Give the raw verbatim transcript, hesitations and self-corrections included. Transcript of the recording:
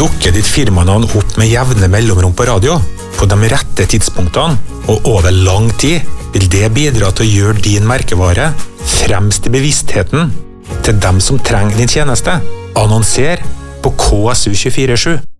Dukker ditt firmanavn opp med jevne mellomrom på radio, på de rette tidspunktene og over lang tid, vil det bidra til å gjøre din merkevare fremst i bevisstheten til dem som trenger din tjeneste. Annonser på K S U to fire sju.